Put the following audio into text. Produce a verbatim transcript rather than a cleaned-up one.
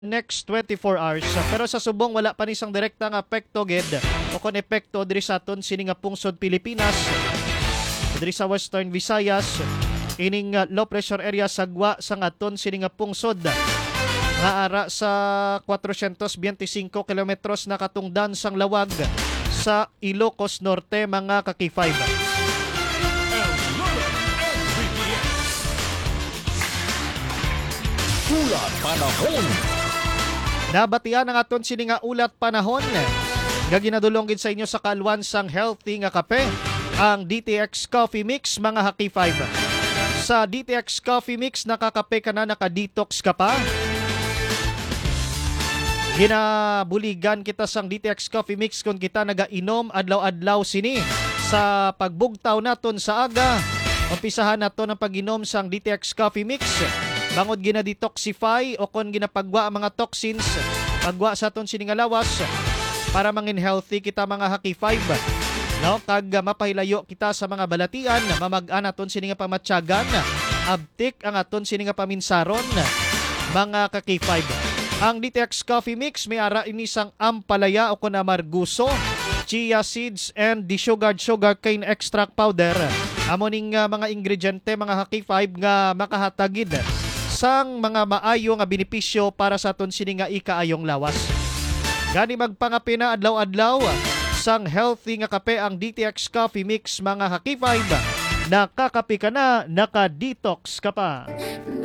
next twenty-four hours. Pero sa subong wala pa ni isang direktang apekto gid o kon epekto diri sa aton sini nga pungsod Pilipinas. Diri sa Western Visayas, ining uh, low pressure area sagwa sa aton sini nga pungsod nga ara sa four hundred twenty-five kilometros na katungdan sang lawag sa Ilocos Norte, mga ka-K five. Ulat panahon. Nabatian ang aton sini nga ulat panahon nga ginadulong gid sa inyo sa kalwan sang healthy nga kape, ang D T X Coffee Mix, mga ka-K five. Sa D T X Coffee Mix, nakakape ka na, naka-detox ka pa. Ginabuligan kita sang D T X Coffee Mix kung kita nagainom adlaw-adlaw sini. Sa pagbugtaw naton sa aga, umpisahan naton ang pag-inom sang D T X Coffee Mix. Bangod gina-detoxify o kon ginapagwa ang mga toxins, pagwa sa aton sini nga lawas para mangin healthy kita, mga ka-K five. No, kag mapahilayo kita sa mga balatian, mamag-an aton sini nga pamatyagan, abtik ang aton sini nga paminsaron, mga ka-K five. Ang D T X Coffee Mix may ara inisang ampalaya o kun amarguso, chia seeds and desugared sugar cane extract powder. Amo ning uh, mga ingrediente, mga ka-K five, nga makahatagid sang mga maayo nga benepisyo para sa aton sini nga ikaayong lawas. Gani magpangapi na adlaw-adlaw sang healthy nga kape ang D T X Coffee Mix, mga ka-K five. Nakakapi ka na, naka-detox ka pa.